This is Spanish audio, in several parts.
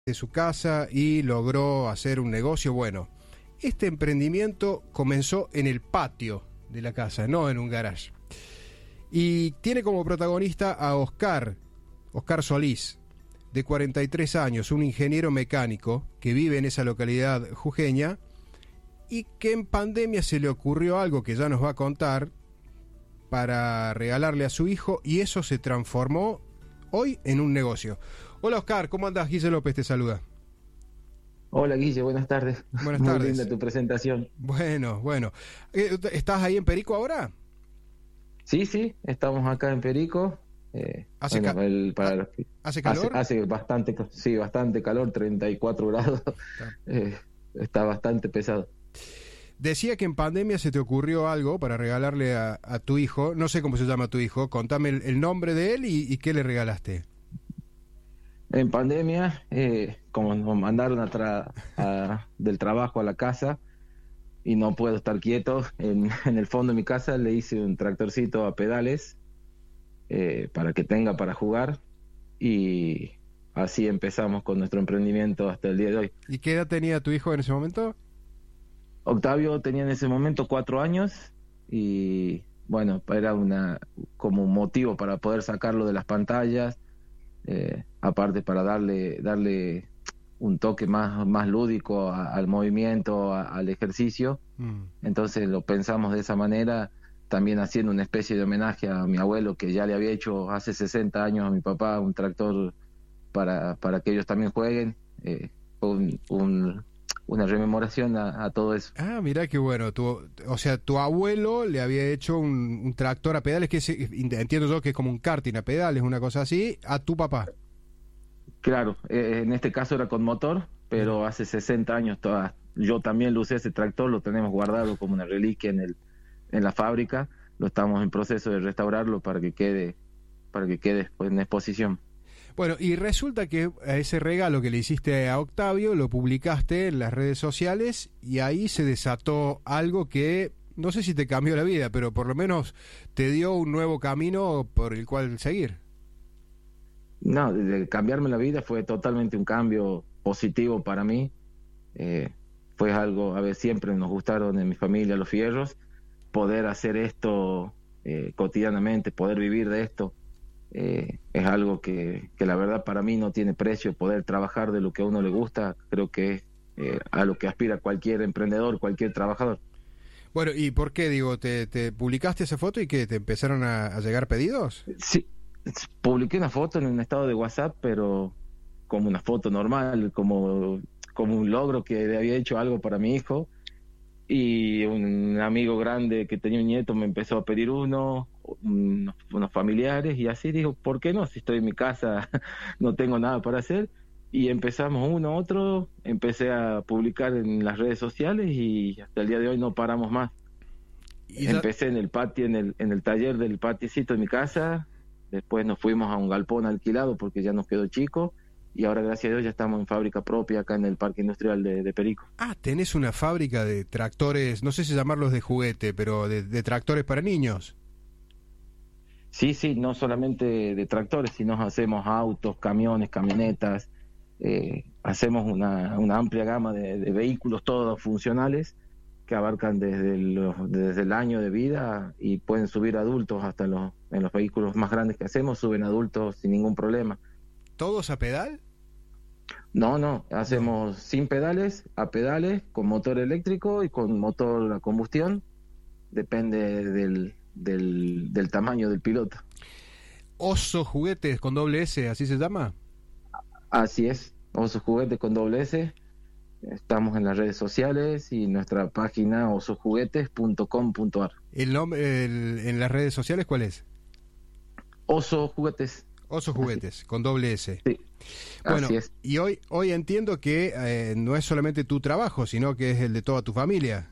de su casa y logró hacer un negocio. Bueno, este emprendimiento comenzó en el patio de la casa, no en un garage. Y tiene como protagonista a Oscar Solís, de 43 años, un ingeniero mecánico que vive en esa localidad jujeña y que en pandemia se le ocurrió algo que ya nos va a contar para regalarle a su hijo, y eso se transformó hoy en un negocio. Hola Oscar, ¿cómo andás? Guille López te saluda. Hola Guille, buenas tardes. Buenas Muy tardes. linda tu presentación. Bueno. ¿Estás ahí en Perico ahora? Sí, estamos acá en Perico. ¿Hace calor? Hace bastante calor, 34 grados. Está bastante pesado. Decía que en pandemia se te ocurrió algo para regalarle a tu hijo. No sé cómo se llama tu hijo. Contame el nombre de él y qué le regalaste. En pandemia, como nos mandaron del trabajo a la casa y no puedo estar quieto, en el fondo de mi casa le hice un tractorcito a pedales para que tenga para jugar, y así empezamos con nuestro emprendimiento hasta el día de hoy. ¿Y qué edad tenía tu hijo en ese momento? Octavio tenía en ese momento 4 años y bueno, era como un motivo para poder sacarlo de las pantallas, aparte para darle un toque más lúdico al movimiento, al ejercicio. Entonces lo pensamos de esa manera, también haciendo una especie de homenaje a mi abuelo, que ya le había hecho hace 60 años a mi papá un tractor para que ellos también jueguen. Fue una rememoración a todo eso. Ah, mirá qué bueno. Tu abuelo le había hecho un tractor a pedales, entiendo yo que es como un karting a pedales, una cosa así, a tu papá. Claro, en este caso era con motor, pero hace 60 años yo también lo usé, ese tractor, lo tenemos guardado como una reliquia en la fábrica. Lo estamos en proceso de restaurarlo para que quede pues, en exposición. Bueno, y resulta que ese regalo que le hiciste a Octavio lo publicaste en las redes sociales y ahí se desató algo que no sé si te cambió la vida, pero por lo menos te dio un nuevo camino por el cual seguir. No, de cambiarme la vida fue totalmente un cambio positivo para mí. Fue algo, a ver, siempre nos gustaron en mi familia los fierros. Poder hacer esto cotidianamente, poder vivir de esto, es algo que la verdad para mí no tiene precio. Poder trabajar de lo que a uno le gusta, creo que es a lo que aspira cualquier emprendedor, cualquier trabajador. Bueno, ¿y por qué? Digo, ¿te publicaste esa foto y que te empezaron a llegar pedidos? Sí, publiqué una foto en un estado de WhatsApp, pero como una foto normal, como un logro que le había hecho algo para mi hijo. Y un amigo grande que tenía un nieto me empezó a pedir unos familiares, y así dijo, ¿por qué no? Si estoy en mi casa, no tengo nada para hacer. Y empezamos uno, otro, empecé a publicar en las redes sociales y hasta el día de hoy no paramos más. Empecé en el patio, en el taller del patiecito de mi casa, después nos fuimos a un galpón alquilado porque ya nos quedó chico, y ahora gracias a Dios ya estamos en fábrica propia acá en el Parque Industrial de Perico. Ah, tenés una fábrica de tractores, no sé si llamarlos de juguete, pero de tractores para niños. Sí, no solamente de tractores, sino hacemos autos, camiones, camionetas, hacemos una amplia gama de vehículos todos funcionales que abarcan desde el año de vida, y pueden subir adultos hasta en los vehículos más grandes que hacemos, suben adultos sin ningún problema. ¿Todos a pedal? No, hacemos sin pedales, a pedales, con motor eléctrico y con motor a combustión, depende del tamaño del piloto. Oso Juguetes con doble S, ¿así se llama? Así es, Oso Juguete con doble S. Estamos en las redes sociales y nuestra página osojuguetes.com.ar. ¿El nombre en las redes sociales cuál es? Oso Juguetes. Oso Juguetes, con doble S. Sí, bueno, así es. Y hoy entiendo que no es solamente tu trabajo, sino que es el de toda tu familia.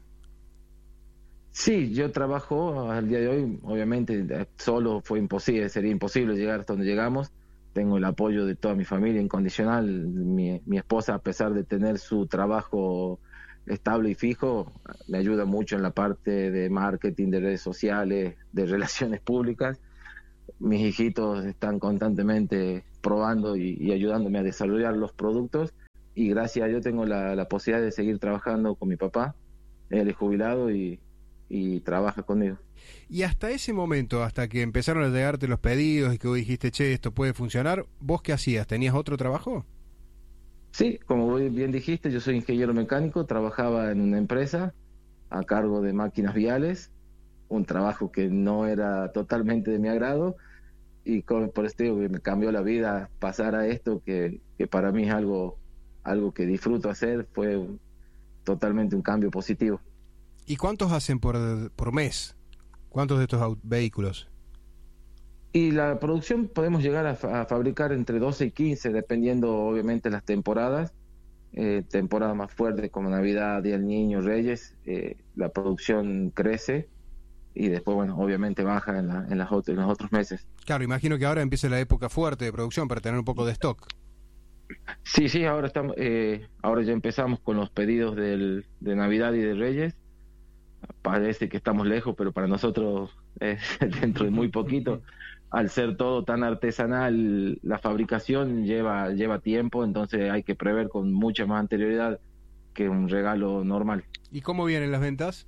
Sí, yo trabajo al día de hoy, obviamente solo sería imposible llegar hasta donde llegamos. Tengo el apoyo de toda mi familia incondicional. Mi esposa, a pesar de tener su trabajo estable y fijo, me ayuda mucho en la parte de marketing, de redes sociales, de relaciones públicas. Mis hijitos están constantemente probando y ayudándome a desarrollar los productos, y gracias a Dios tengo la posibilidad de seguir trabajando con mi papá. Él es jubilado y trabaja conmigo. Y hasta ese momento, hasta que empezaron a llegarte los pedidos y que vos dijiste, che, esto puede funcionar, ¿vos qué hacías? ¿Tenías otro trabajo? Sí, como vos bien dijiste, yo soy ingeniero mecánico, trabajaba en una empresa a cargo de máquinas viales, un trabajo que no era totalmente de mi agrado, y por eso digo que me cambió la vida pasar a esto, que para mí es algo que disfruto hacer, fue totalmente un cambio positivo. ¿Y cuántos hacen por mes? ¿Cuántos de estos vehículos? Y la producción podemos llegar a fabricar entre 12 y 15, dependiendo obviamente las temporadas. Temporadas más fuertes como Navidad, Día del Niño, Reyes, la producción crece y después, bueno, obviamente baja en los otros meses. Claro, imagino que ahora empieza la época fuerte de producción para tener un poco de stock. Sí, ahora ya empezamos con los pedidos de Navidad y de Reyes. Parece que estamos lejos, pero para nosotros es dentro de muy poquito. Al ser todo tan artesanal, la fabricación lleva tiempo, entonces hay que prever con mucha más anterioridad que un regalo normal. ¿Y cómo vienen las ventas?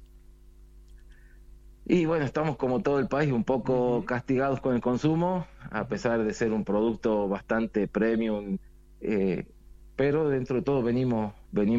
Y bueno, estamos como todo el país un poco castigados con el consumo, a pesar de ser un producto bastante premium, pero dentro de todo venimos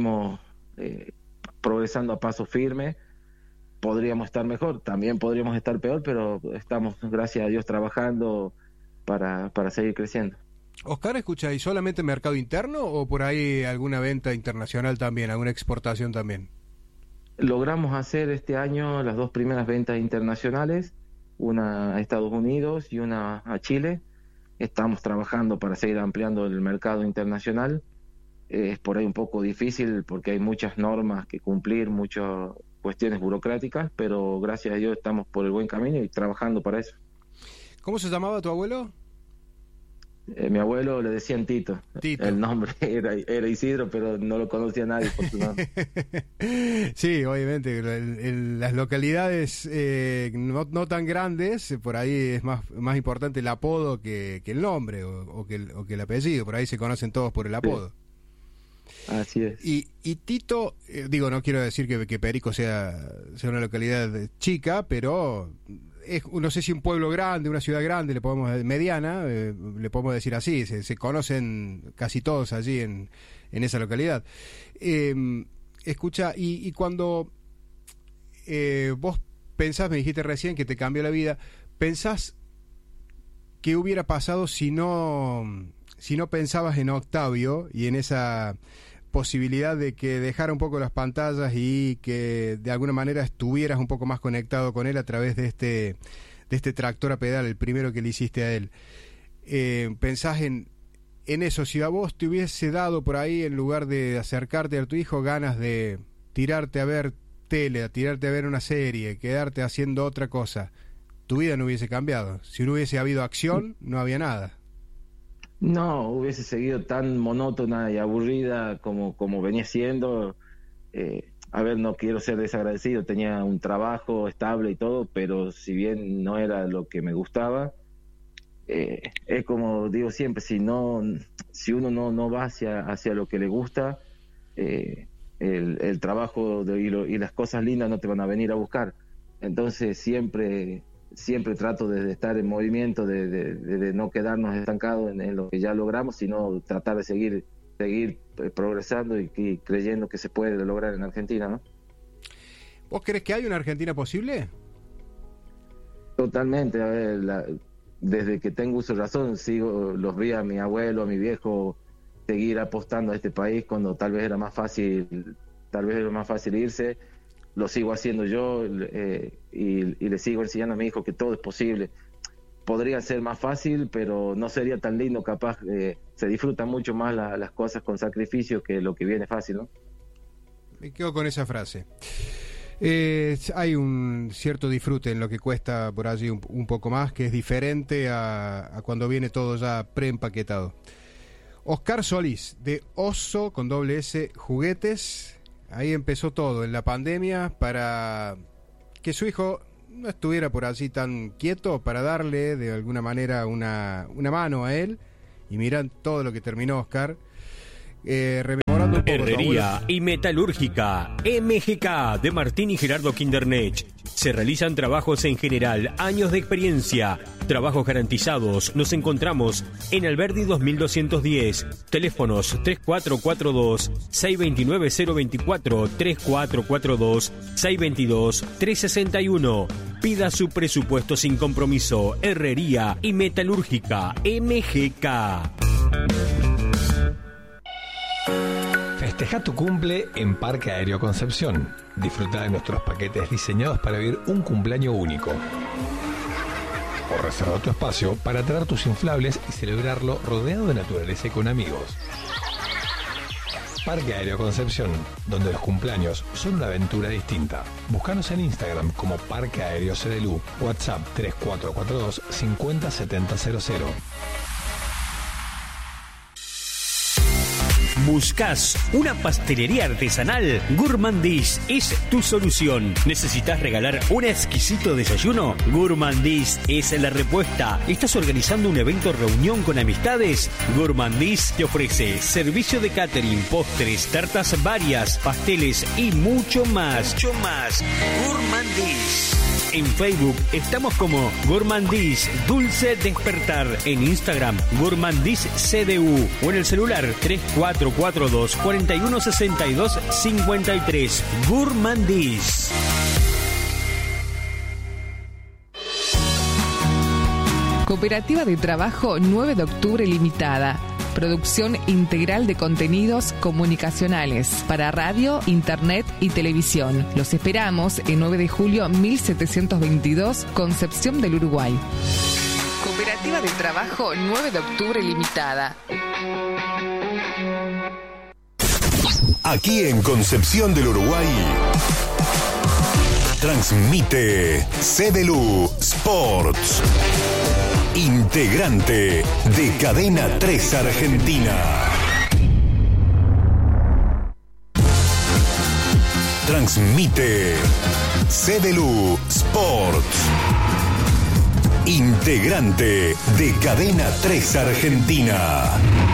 progresando a paso firme. Podríamos estar mejor, también podríamos estar peor, pero estamos, gracias a Dios, trabajando para seguir creciendo. Oscar, escucha, ¿y solamente mercado interno o por ahí alguna venta internacional también, alguna exportación también? Logramos hacer este año las 2 primeras ventas internacionales, una a Estados Unidos y una a Chile. Estamos trabajando para seguir ampliando el mercado internacional. Es por ahí un poco difícil porque hay muchas normas que cumplir, muchas cuestiones burocráticas, pero gracias a Dios estamos por el buen camino y trabajando para eso. ¿Cómo se llamaba tu abuelo? Mi abuelo le decían Tito. Tito. El nombre era Isidro, pero no lo conocía nadie por su nombre. Sí, obviamente, las localidades no tan grandes, por ahí es más importante el apodo que el nombre o que el apellido, por ahí se conocen todos por el apodo. Sí. Así es. Y Tito, digo, no quiero decir que Perico sea una localidad chica, pero no sé si un pueblo grande, una ciudad grande, mediana, le podemos decir así, se conocen casi todos allí en esa localidad. Escucha, y cuando vos pensás, me dijiste recién que te cambió la vida, ¿pensás qué hubiera pasado si no pensabas en Octavio y en esa posibilidad de que dejara un poco las pantallas y que de alguna manera estuvieras un poco más conectado con él a través de este tractor a pedal, el primero que le hiciste a él? ¿Pensás en eso? Si a vos te hubiese dado por ahí, en lugar de acercarte a tu hijo, ganas de tirarte a ver tele, tirarte a ver una serie, quedarte haciendo otra cosa, tu vida no hubiese cambiado. Si no hubiese habido acción, no había nada. No, hubiese seguido tan monótona y aburrida como venía siendo. A ver, no quiero ser desagradecido, tenía un trabajo estable y todo, pero si bien no era lo que me gustaba, es como digo siempre, si uno no va hacia lo que le gusta, el trabajo y las cosas lindas no te van a venir a buscar. Entonces siempre trato de estar en movimiento, de no quedarnos estancados en lo que ya logramos, sino tratar de seguir progresando y creyendo que se puede lograr en Argentina, ¿no? ¿Vos crees que hay una Argentina posible? Totalmente. A ver, desde que tengo uso de razón, los vi a mi abuelo, a mi viejo, seguir apostando a este país cuando tal vez era más fácil irse. Lo sigo haciendo yo y le sigo enseñando a mi hijo que todo es posible. Podría ser más fácil, pero no sería tan lindo, capaz. Se disfrutan mucho más las cosas con sacrificio que lo que viene fácil, ¿no? Me quedo con esa frase. Hay un cierto disfrute en lo que cuesta por allí un poco más, que es diferente a cuando viene todo ya preempaquetado. Oscar Solís, de Oso, con doble S, Juguetes. Ahí empezó todo, en la pandemia, para que su hijo no estuviera por allí tan quieto, para darle de alguna manera una mano a él. Y miran todo lo que terminó Oscar, rememorando un poco. Herrería y metalúrgica MGK de Martín y Gerardo Kindernech. Se realizan trabajos en general, años de experiencia, trabajos garantizados. Nos encontramos en Alberdi 2210. Teléfonos 3442-629-024, 3442-622-361. Pida su presupuesto sin compromiso. Herrería y metalúrgica MGK. Festeja tu cumple en Parque Aéreo Concepción. Disfruta de nuestros paquetes diseñados para vivir un cumpleaños único. O reserva tu espacio para traer tus inflables y celebrarlo rodeado de naturaleza y con amigos. Parque Aéreo Concepción, donde los cumpleaños son una aventura distinta. Búscanos en Instagram como Parque Aéreo CDLU. WhatsApp 3442 507000. ¿Buscas una pastelería artesanal? Gourmandis es tu solución. ¿Necesitas regalar un exquisito desayuno? Gourmandis es la respuesta. ¿Estás organizando un evento reunión con amistades? Gourmandis te ofrece servicio de catering, postres, tartas varias, pasteles y mucho más. Gourmandis. En Facebook estamos como Gourmandis Dulce Despertar. En Instagram, Gourmandis CDU. O en el celular 3442 4162 53. Gourmandis. Cooperativa de Trabajo 9 de Octubre Limitada. Producción integral de contenidos comunicacionales para radio, internet y televisión. Los esperamos en 9 de julio 1722, Concepción del Uruguay. Cooperativa de Trabajo 9 de Octubre Limitada. Aquí en Concepción del Uruguay transmite CDLU Sports. Integrante de Cadena 3 Argentina. Transmite CDLU Sports. Integrante de Cadena 3 Argentina.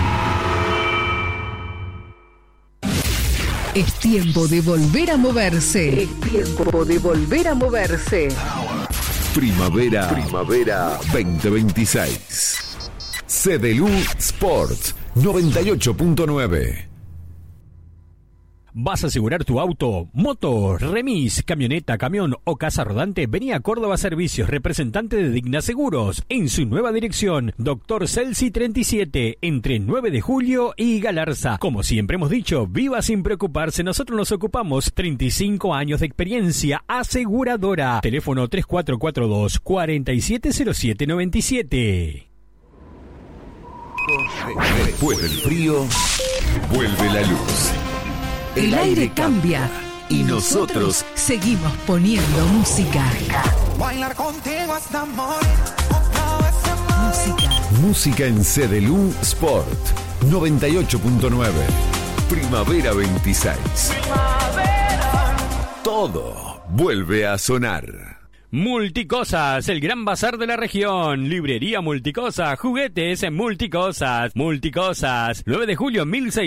Es tiempo de volver a moverse. Es tiempo de volver a moverse. Primavera 2026. CDLU Sports 98.9. ¿Vas a asegurar tu auto, moto, remis, camioneta, camión o casa rodante? Vení a Córdoba Servicios, representante de Digna Seguros, en su nueva dirección, Dr. Celsi 37, entre 9 de julio y Galarza. Como siempre hemos dicho, viva sin preocuparse, nosotros nos ocupamos. 35 años de experiencia aseguradora. Teléfono 3442 470797. Después del frío, vuelve la luz. El aire cambia y nosotros seguimos poniendo música. Bailar contigo hasta morir. Música en CDLU Sport 98.9. Primavera 26. Todo vuelve a sonar. Multicosas, el gran bazar de la región. Librería Multicosas, juguetes en Multicosas. Multicosas, 9 de julio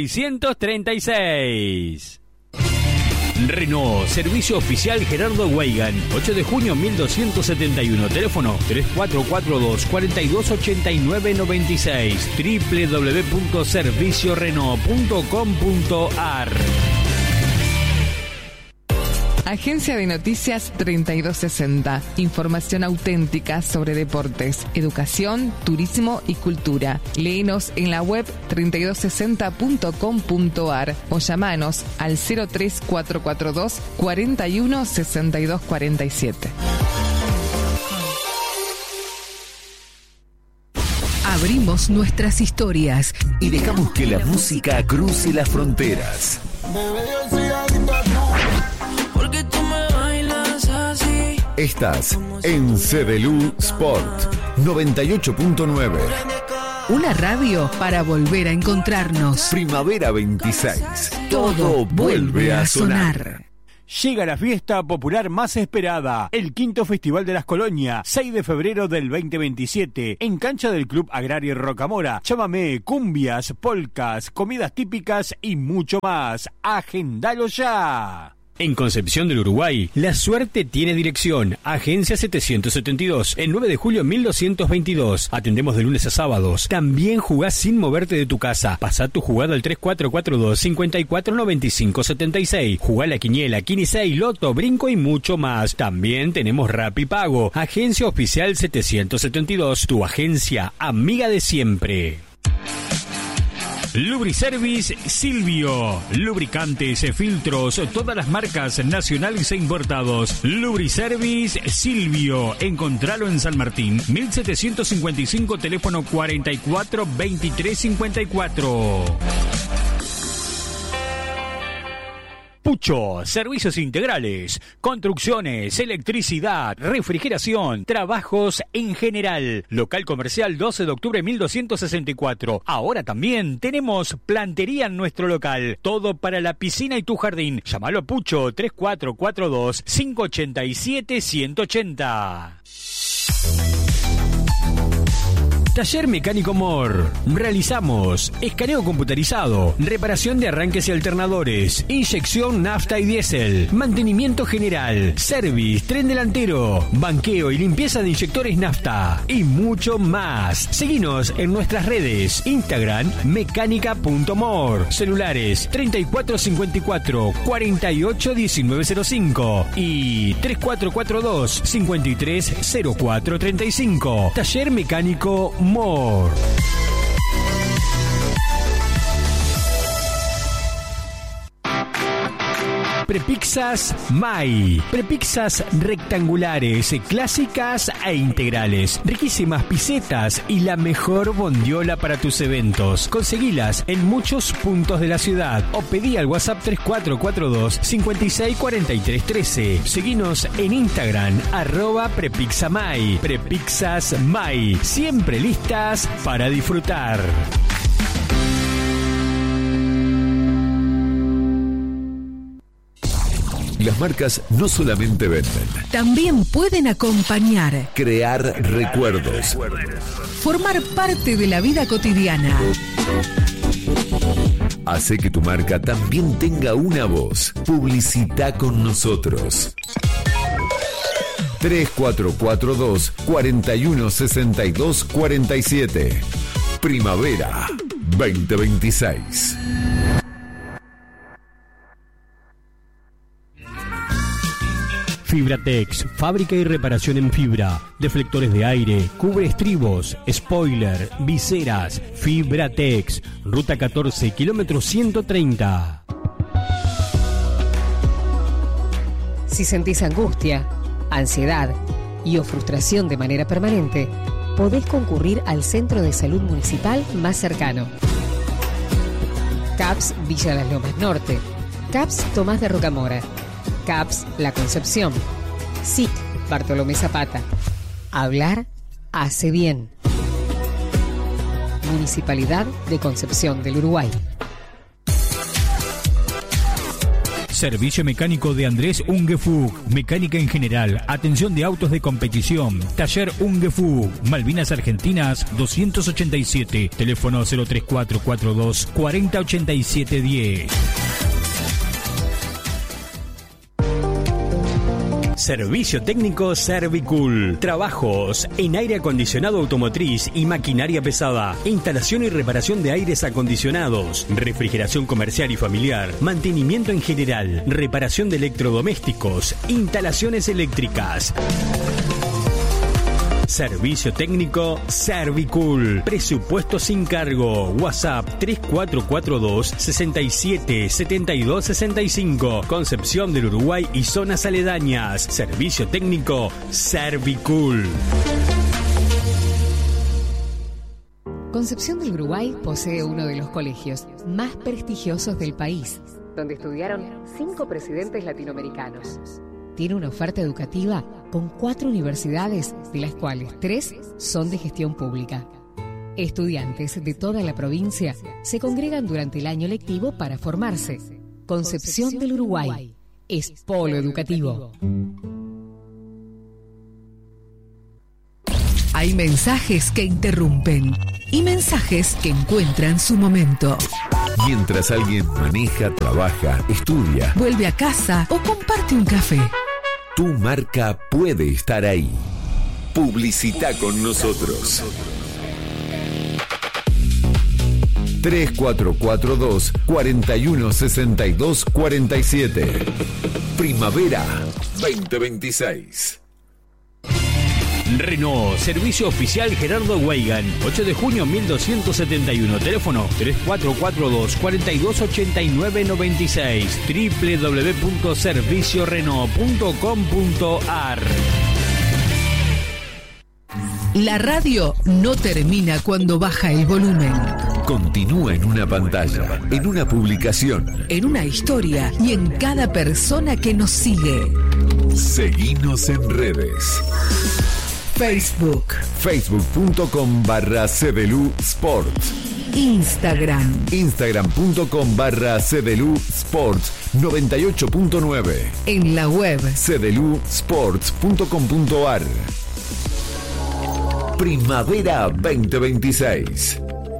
1636. Renault, servicio oficial Gerardo Weigan, 8 de junio 1271. Teléfono 3442 428996. www.serviciorenault.com.ar. Agencia de Noticias 3260. Información auténtica sobre deportes, educación, turismo y cultura. Léenos en la web 3260.com.ar o llamanos al 03442 41 62 47. Abrimos nuestras historias y dejamos que la música cruce las fronteras. Estás en CDLU Sport 98.9. Una radio para volver a encontrarnos. Primavera 26. Todo vuelve a sonar. Llega la fiesta popular más esperada, el quinto Festival de las Colonias, 6 de febrero del 2027, en cancha del Club Agrario Rocamora. Chamamé, cumbias, polcas, comidas típicas y mucho más. ¡Agendalo ya! En Concepción del Uruguay, la suerte tiene dirección. Agencia 772, el 9 de julio 1222. Atendemos de lunes a sábados. También jugás sin moverte de tu casa. Pasá tu jugada al 3442-549576. Jugá la quiniela, Quinisei, Loto, Brinco y mucho más. También tenemos Rapipago. Agencia Oficial 772, tu agencia amiga de siempre. Lubriservice Silvio. Lubricantes, filtros, todas las marcas nacionales e importados. Lubriservice Silvio. Encontralo en San Martín, 1755, teléfono 442354. Pucho, servicios integrales, construcciones, electricidad, refrigeración, trabajos en general. Local comercial 12 de octubre 1264. Ahora también tenemos plantería en nuestro local. Todo para la piscina y tu jardín. Llámalo a Pucho 3442-587-180. Taller Mecánico Mor. Realizamos escaneo computarizado, reparación de arranques y alternadores, inyección nafta y diésel, mantenimiento general, service, tren delantero, banqueo y limpieza de inyectores nafta y mucho más. Seguinos en nuestras redes: Instagram mecánica.mor, celulares 3454 481905 y 3442 530435. Taller Mecánico Mor. Prepizzas Mai. Prepizzas rectangulares, clásicas e integrales. Riquísimas pisetas y la mejor bondiola para tus eventos. Conseguilas en muchos puntos de la ciudad o pedí al WhatsApp 3442-564313. Seguinos en Instagram @prepizzamai. Prepizzas Mai. Siempre listas para disfrutar. Las marcas no solamente venden, También pueden acompañar, crear recuerdos. formar parte de la vida cotidiana. Hace que tu marca también tenga una voz. Publicita con nosotros. 3442 4162 47. Primavera 2026. Fibratex, fábrica y reparación en fibra, deflectores de aire, cubre estribos, spoiler, viseras. Fibratex, ruta 14, kilómetro 130. Si sentís angustia, ansiedad y o frustración de manera permanente, podés concurrir al centro de salud municipal más cercano. CAPS Villa Las Lomas Norte, CAPS Tomás de Rocamora, CAPS La Concepción, SIC Bartolomé Zapata. Hablar hace bien. Municipalidad de Concepción del Uruguay. Servicio mecánico de Andrés Ungefug. Mecánica en general. Atención de autos de competición. Taller Ungefug. Malvinas Argentinas 287. Teléfono 03442 408710. Servicio técnico Servicool. Trabajos en aire acondicionado automotriz y maquinaria pesada. Instalación y reparación de aires acondicionados. Refrigeración comercial y familiar. Mantenimiento en general. Reparación de electrodomésticos. Instalaciones eléctricas. Servicio técnico Servicool. Presupuesto sin cargo. WhatsApp 3442 67 72 65. Concepción del Uruguay y zonas aledañas. Servicio técnico Servicool. Concepción del Uruguay posee uno de los colegios más prestigiosos del país, donde estudiaron 5 presidentes latinoamericanos. Tiene una oferta educativa con 4 universidades, de las cuales 3 son de gestión pública. Estudiantes de toda la provincia se congregan durante el año lectivo para formarse. Concepción del Uruguay, es Polo Educativo. Hay mensajes que interrumpen y mensajes que encuentran su momento. Mientras alguien maneja, trabaja, estudia, vuelve a casa o comparte un café. Tu marca puede estar ahí. Publicita con nosotros. 3442 4162 47. Primavera 2026. Renault, servicio oficial Gerardo Weigan, 8 de junio 1271, teléfono 3442 428996, www.serviciorenault.com.ar. La radio no termina cuando baja el volumen. Continúa en una pantalla, en una publicación, en una historia y en cada persona que nos sigue. Seguinos en redes. Facebook. Facebook.com/CDLU Sports. Instagram. Instagram.com/CDLU Sports 98.9. En la web cdlusports.com.ar. Primavera 2026.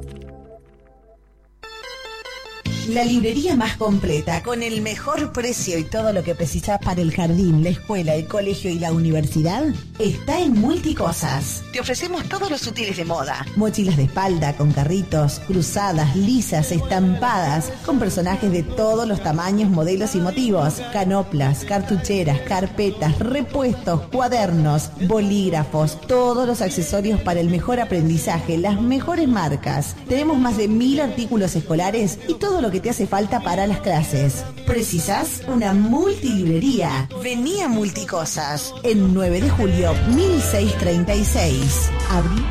La librería más completa, con el mejor precio y todo lo que precisas para el jardín, la escuela, el colegio y la universidad, está en Multicosas. Te ofrecemos todos los útiles de moda. Mochilas de espalda con carritos, cruzadas, lisas, estampadas, con personajes de todos los tamaños, modelos y motivos. Canoplas, cartucheras, carpetas, repuestos, cuadernos, bolígrafos, todos los accesorios para el mejor aprendizaje, las mejores marcas. Tenemos más de 1000 artículos escolares y todo lo que te hace falta para las clases. ¿Precisas una multilibrería? Vení a Multicosas en 9 de julio 1636. Abrí